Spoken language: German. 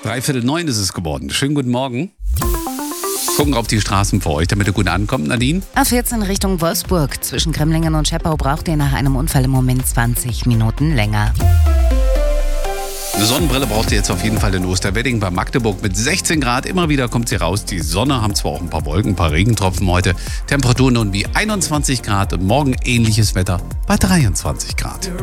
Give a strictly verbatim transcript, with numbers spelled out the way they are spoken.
Dreiviertel neun ist es geworden. Schönen guten Morgen. Gucken auf die Straßen vor euch, damit ihr gut ankommt, Nadine. A vierzehn Richtung Wolfsburg. Zwischen Kremlingen und Scheppau braucht ihr nach einem Unfall im Moment zwanzig Minuten länger. Eine Sonnenbrille braucht ihr jetzt auf jeden Fall in Osterwedding bei Magdeburg mit sechzehn Grad. Immer wieder kommt sie raus. Die Sonne, haben zwar auch ein paar Wolken, ein paar Regentropfen heute. Temperaturen nun wie einundzwanzig Grad und morgen ähnliches Wetter bei dreiundzwanzig Grad.